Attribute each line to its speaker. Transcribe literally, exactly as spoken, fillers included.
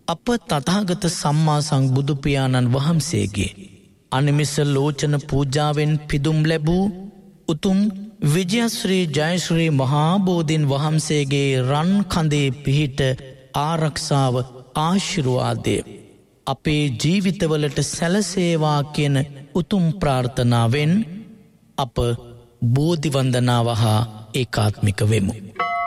Speaker 1: අප තථාගත සම්මා සම්බුදු පියාණන් වහන්සේගේ අනිමිස ලෝචන පූජාවෙන් පිදුම් ලැබූ උතුම් විජයශ්‍රී ජයශ්‍රී මහා බෝධීන් වහන්සේගේ රන් කඳේ පිහිට ආරක්ෂාව ආශිර්වාදය අපේ ජීවිතවලට සැලසේවා කියන උතුම් ප්‍රාර්ථනාවෙන් අප බෝධි වන්දනාව හා ඒකාත්මික වෙමු.